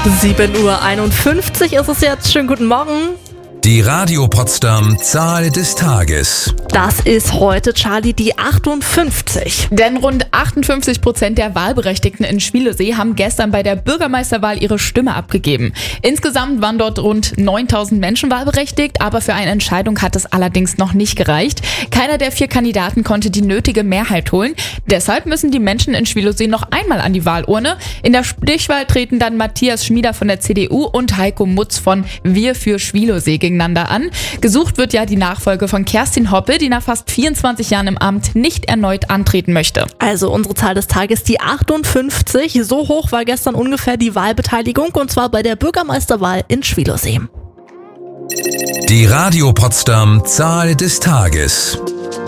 7:51 Uhr ist es jetzt. Schönen guten Morgen. Die Radio Potsdam Zahl des Tages. Das ist heute, Charlie, die 58. Denn rund 58% der Wahlberechtigten in Schwielesee haben gestern bei der Bürgermeisterwahl ihre Stimme abgegeben. Insgesamt waren dort rund 9000 Menschen wahlberechtigt, aber für eine Entscheidung hat es allerdings noch nicht gereicht. Keiner der 4 Kandidaten konnte die nötige Mehrheit holen. Deshalb müssen die Menschen in Schwielesee noch einmal an die Wahlurne. In der Stichwahl treten dann Matthias Schmieder von der CDU und Heiko Mutz von Wir für Schwielesee gegeneinander an. Gesucht wird ja die Nachfolge von Kerstin Hoppe, die nach fast 24 Jahren im Amt nicht erneut antreten möchte. Also unsere Zahl des Tages, die 58. So hoch war gestern ungefähr die Wahlbeteiligung, und zwar bei der Bürgermeisterwahl in Schwielesee. Die Radio Potsdam Zahl des Tages.